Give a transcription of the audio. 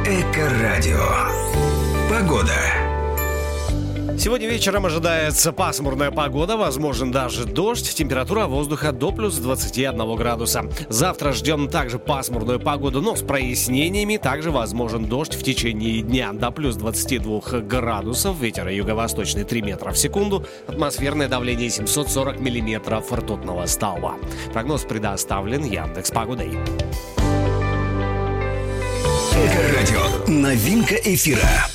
Эко-радио. Погода. Сегодня вечером ожидается пасмурная погода, возможен даже дождь, температура воздуха до плюс 21 градуса. Завтра ждем также пасмурную погоду, но с прояснениями. Также возможен дождь в течение дня до плюс 22 градусов, ветер юго-восточный 3 метра в секунду, атмосферное давление 740 миллиметров ртутного столба. Прогноз предоставлен Яндекс.Погодой. Эко-радио. Новинка эфира.